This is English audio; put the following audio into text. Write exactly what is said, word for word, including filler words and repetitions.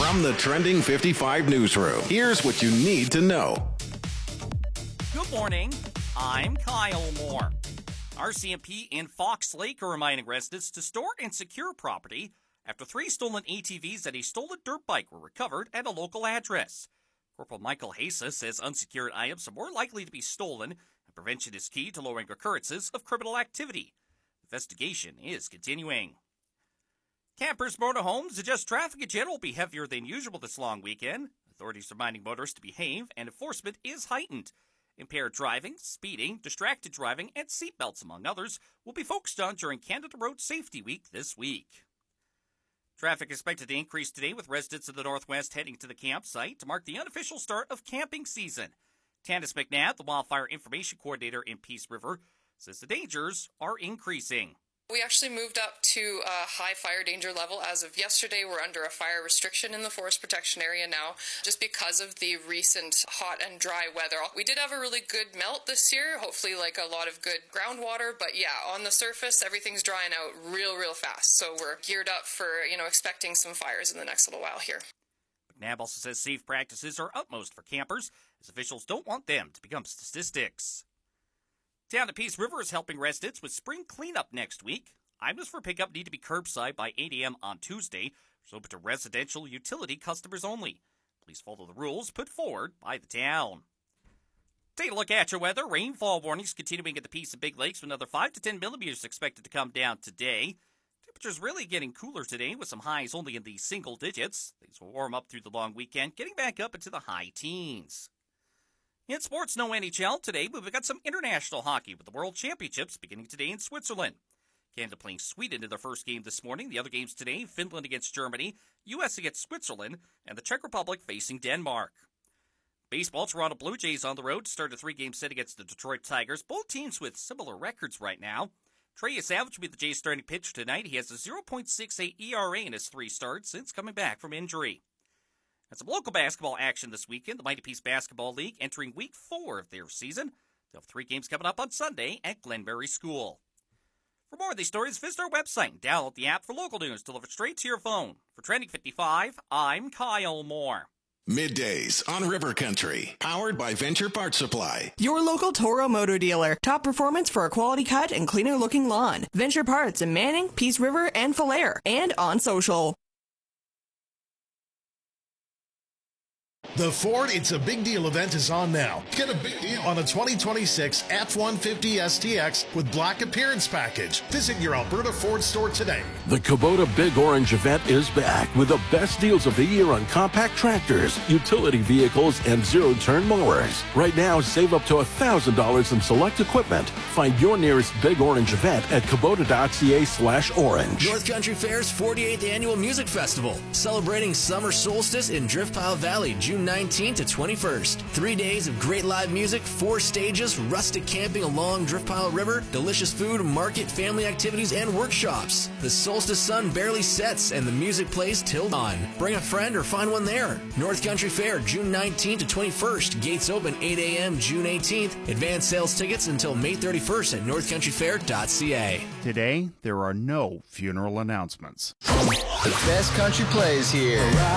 From the Trending fifty-five newsroom, here's what you need to know. Good morning. I'm Kyle Moore. R C M P in Fox Lake are reminding residents to store and secure property after three stolen A T Vs and a stolen dirt bike were recovered at a local address. Corporal Michael Hasa says unsecured items are more likely to be stolen, and prevention is key to lowering occurrences of criminal activity. Investigation is continuing. Campers' motorhomes adjust traffic in general will be heavier than usual this long weekend. Authorities reminding motorists to behave, and enforcement is heightened. Impaired driving, speeding, distracted driving, and seatbelts, among others, will be focused on during Canada Road Safety Week this week. Traffic expected to increase today with residents of the Northwest heading to the campsite to mark the unofficial start of camping season. Tanis McNabb, the Wildfire Information Coordinator in Peace River, says the dangers are increasing. We actually moved up to a high fire danger level as of yesterday. We're under a fire restriction in the forest protection area now, just because of the recent hot and dry weather. We did have a really good melt this year, hopefully like a lot of good groundwater, but yeah, on the surface, everything's drying out real, real fast. So we're geared up for, you know, expecting some fires in the next little while here. McNabb also says safe practices are utmost for campers, as officials don't want them to become statistics. Town of Peace River is helping residents with spring cleanup next week. Items for pickup need to be curbside by eight a.m. on Tuesday. It's open to residential utility customers only. Please follow the rules put forward by the town. Take a look at your weather. Rainfall warnings continuing at the Peace and Big Lakes with another five to ten millimeters expected to come down today. Temperatures really getting cooler today with some highs only in the single digits. Things will warm up through the long weekend, getting back up into the high teens. In sports, no N H L today, but we've got some international hockey with the World Championships beginning today in Switzerland. Canada playing Sweden in their first game this morning. The other games today, Finland against Germany, U S against Switzerland, and the Czech Republic facing Denmark. Baseball, Toronto Blue Jays on the road to start a three-game set against the Detroit Tigers. Both teams with similar records right now. Trey Savage will be the Jays' starting pitcher tonight. He has a zero point six eight E R A in his three starts since coming back from injury. And some local basketball action this weekend. The Mighty Peace Basketball League entering week four of their season. They'll have three games coming up on Sunday at Glenberry School. For more of these stories, visit our website and download the app for local news delivered straight to your phone. For Trending fifty-five, I'm Kyle Moore. Middays on River Country, powered by Venture Parts Supply. Your local Toro Motor dealer. Top performance for a quality cut and cleaner looking lawn. Venture Parts in Manning, Peace River, and Falher. And on social. The Ford It's a Big Deal event is on now. Get a big deal on a twenty twenty-six F one fifty S T X with Black Appearance Package. Visit your Alberta Ford store today. The Kubota Big Orange event is back with the best deals of the year on compact tractors, utility vehicles, and zero-turn mowers. Right now, save up to one thousand dollars in select equipment. Find your nearest Big Orange event at kubota.ca slash orange. North Country Fair's forty-eighth Annual Music Festival, celebrating summer solstice in Driftpile Valley, June nineteenth to twenty-first. Three days of great live music, four stages, rustic camping along Driftpile River, delicious food, market, family activities, and workshops. The solstice sun barely sets and the music plays till dawn. Bring a friend or find one there. North Country Fair, June nineteenth to twenty-first. Gates open eight a.m. June eighteenth. Advance sales tickets until May thirty-first at north country fair dot c a. Today, there are no funeral announcements. The best country plays here.